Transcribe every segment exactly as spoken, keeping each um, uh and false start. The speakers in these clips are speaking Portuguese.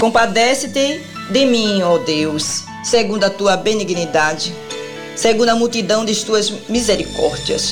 Compadece-te de mim, ó Deus, segundo a tua benignidade, segundo a multidão de tuas misericórdias.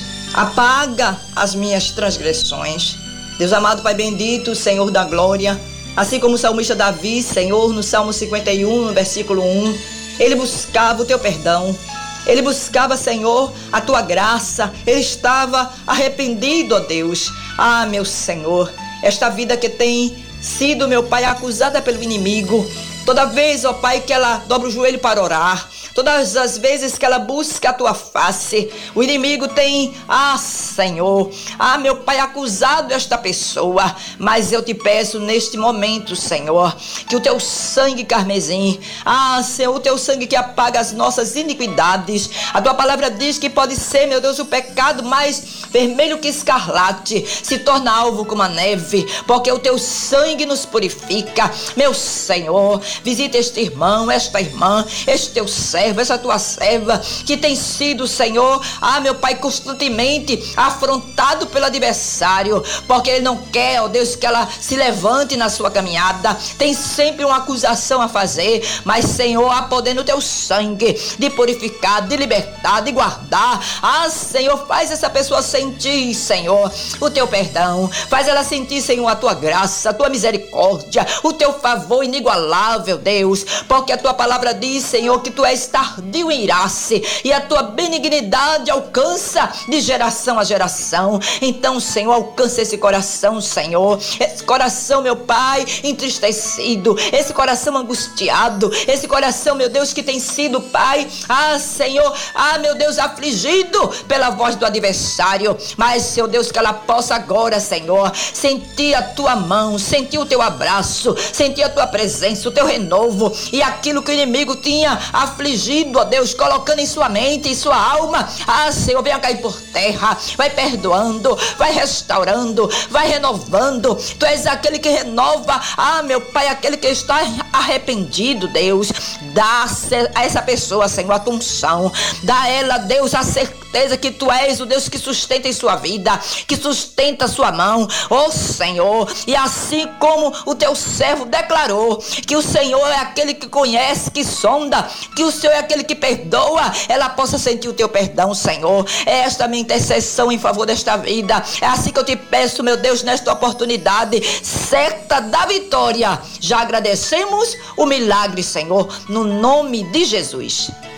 Apaga as minhas transgressões. Deus amado, Pai bendito, Senhor da glória, assim como o salmista Davi, Senhor, no Salmo cinquenta e um, no versículo um, ele buscava o teu perdão. Ele buscava, Senhor, a tua graça. Ele estava arrependido, ó Deus. Ah, meu Senhor, esta vida que tem sido, meu Pai, acusada pelo inimigo, toda vez, ó Pai, que ela dobra o joelho para orar, todas as vezes que ela busca a tua face, o inimigo tem, ah, Senhor, ah, meu Pai, acusado esta pessoa. Mas eu te peço neste momento, Senhor, que o teu sangue carmesim, ah, Senhor, o teu sangue que apaga as nossas iniquidades. A tua palavra diz que pode ser, meu Deus, o pecado mais vermelho que escarlate se torna alvo como a neve, porque o teu sangue nos purifica. Meu Senhor, visita este irmão, esta irmã, este teu servo, essa tua serva, que tem sido, Senhor, ah, meu Pai, constantemente afrontado pelo adversário, porque ele não quer, ó Deus, que ela se levante na sua caminhada. Tem sempre uma acusação a fazer, mas, Senhor, há poder no teu sangue de purificar, de libertar, de guardar. Ah, Senhor, faz essa pessoa sentir, Senhor, o teu perdão. Faz ela sentir, Senhor, a tua graça, a tua misericórdia, o teu favor inigualável, Deus, porque a tua palavra diz, Senhor, que tu és tardio em irar-se e a tua benignidade alcança de geração a geração. Então, Senhor, alcança esse coração, Senhor, esse coração, meu Pai, entristecido, esse coração angustiado, esse coração, meu Deus, que tem sido, Pai, ah, Senhor, ah, meu Deus, afligido pela voz do adversário. Mas, Senhor Deus, que ela possa agora, Senhor, sentir a tua mão, sentir o teu abraço, sentir a tua presença, o teu renovo, e aquilo que o inimigo tinha afligido, ó Deus, colocando em sua mente, em sua alma, ah, Senhor, venha cair por terra. Vai perdoando, vai restaurando, vai renovando. Tu és aquele que renova, ah, meu Pai, aquele que está arrependido, Deus. Dá a essa pessoa, Senhor, a tua unção. Dá a ela, Deus, a certeza que tu és o Deus que sustenta em sua vida, que sustenta a sua mão, ó Senhor. E assim como o teu servo declarou que o Senhor é aquele que conhece, que sonda, que o Senhor é aquele que perdoa, ela possa sentir o teu perdão, Senhor. É esta minha intercessão em favor desta vida. É assim que eu te peço, meu Deus, nesta oportunidade certa da vitória. Já agradecemos o milagre, Senhor, no nome de Jesus.